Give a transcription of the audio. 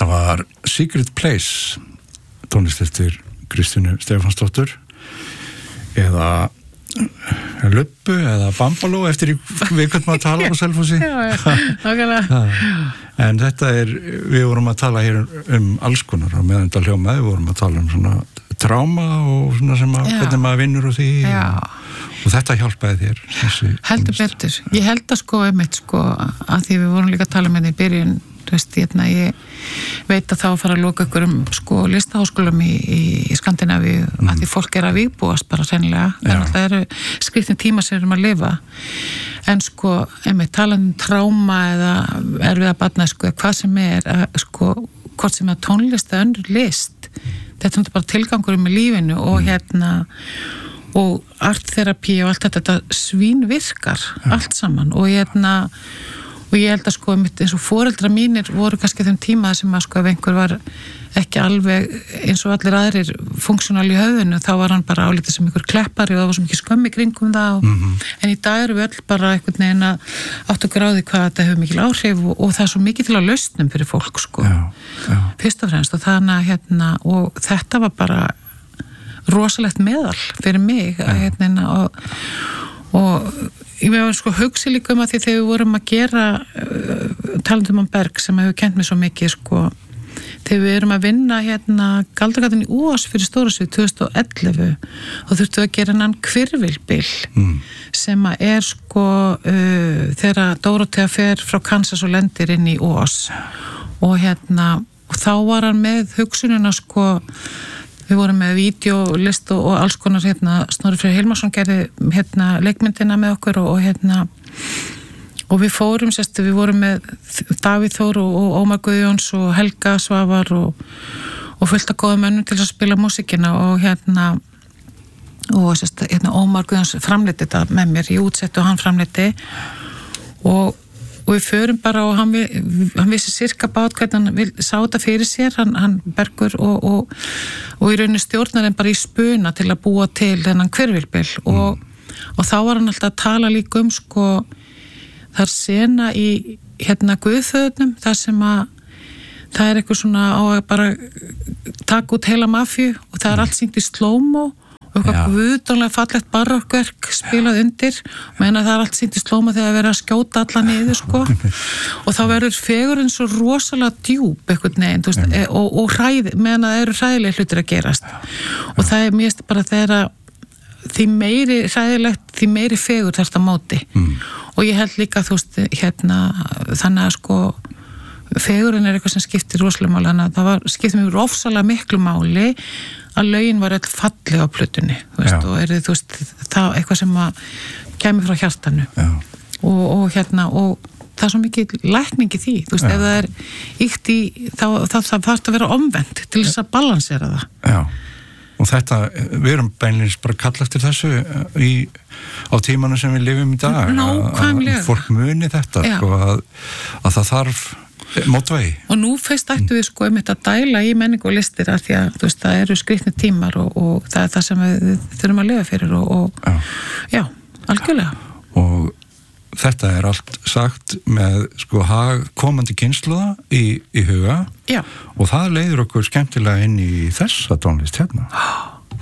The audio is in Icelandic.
Þetta var Secret Place, tónlist eftir Kristínu Stefánsdóttur, eða Lubbu eða Bambaló eftir við hvernig maður tala á Selfossi. Nákvæmlega. En þetta við vorum að tala hér alls konar og meðan þetta hljómaði, við vorum að tala svona tráma og svona sem hvernig maður vinnur úr því og þetta hjálpaði þér. Heldur betur. Ég held að að því við vorum líka að tala með því í byrjun, ég veit að þá fara að loka ykkur listaháskólum í Skandinavíu að því fólk að vígbúast bara sennilega, það eru skriftin tíma sem við erum að lifa en talandi tráma eða erfiða barnæsku eða hvað sem hvort sem tónlist eða önnur list, þetta er bara tilgangur með lífinu og og artterapi og allt þetta svínvirkar allt saman og ég held að eins og foreldra mínir voru kannski þeim tíma sem ef einhver var ekki alveg eins og allir aðrir funksjónal í höfðinu, þá var hann bara álítið sem einhver kleppari og það var svo mikið skömm í kringum það en í dag eru við öll bara einhvern veginn að átta okkur á því hvað þetta hefur mikil áhrif og það er svo mikið til að lausnum fyrir fólk fyrst og fremst og þannig að og þetta var bara rosalegt meðal fyrir mig og ég var hugsi líka að því þegar við vorum að gera talandum Berg sem hefur kennt mér svo mikið þegar við erum að vinna Galdragatinn í Ós fyrir Stórasvið 2011 og þurftum við að gera hann hvirfilbil sem að þegar Dórótea fer frá Kansas og lendir inn í Ós og þá var hann með hugsununa við vorum með vídeolist og alls konar Snorri Freyr Hilmarsson gerði leikmyndina með okkur og við fórum við vorum með Davíð Þór og Ómar Guðjóns og Helga Svavar og fullt af góðum mönnum til að spila músíkina og Ómar Guðjóns framleiddi þetta með mér í útsettu og hann framleiddi og við förum bara og hann vissi sirka bát hvernig hann sá þetta fyrir sér, hann Bergur og í rauninu stjórnar hann bara í spuna til að búa til þennan hvirfilbil og þá var hann alltaf að tala líka þar sena í Guðföðunum, þar sem að það er eitthvað svona á að bara taka út heila mafíu og það er allt sýnt í slow-mo og eitthvað guðdónlega fallegt barokkverk spilað undir og það er allt sýnt í slóma þegar það verið að skjóta alla niður og þá verður fegurinn svo rosalega djúp einhvern veginn og meðan það eru hræðilega hlutir að gerast og það er mjög bara þegar því meiri hræðilegt, því meiri fegur þetta móti og ég held líka þannig að fegurinn er eitthvað sem skiptir rosalega máli, þannig að það skiptir mjög ofsalega miklu máli að lögin var öll falleg á plötunni og það eitthvað sem að kemur frá hjartanu og það er svo mikið lækning í því ef það er ýkt í þá þarf að vera omvend til þess að balansera það og þetta, við erum beinleins bara kalla eftir þessu á tímanu sem við lifum í dag að fólk muni þetta að það þarf mótvegi. Og nú fyrst ættu við að dæla í menningu og listir af því að það eru skrýtnir tímar og það er það sem við þurfum að lifa fyrir og algjörlega. Og þetta er allt sagt með hag komandi kynslóða í huga og það leiðir okkur skemmtilega inn í þessa tónlist